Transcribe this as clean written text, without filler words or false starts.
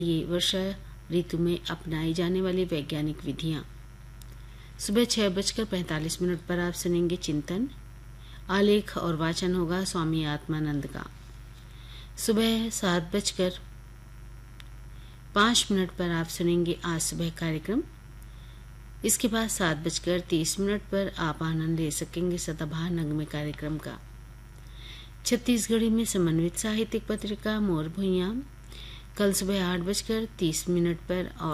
ये वर्षा ऋतु में अपनाई जाने वाली वैज्ञानिक विधियाँ। सुबह 6:45 पर आप सुनेंगे चिंतन। आलेख और वाचन होगा स्वामी आत्मानंद का। सुबह 7:05 पर आप सुनेंगे आज सुबह कार्यक्रम। इसके बाद 7:30 पर आप आनंद ले सकेंगे सदाबहार नगमे कार्यक्रम का। छत्तीसगढ़ी में समन्वित साहित्यिक पत्रिका मोर भुइयां कल सुबह 8:30 पर और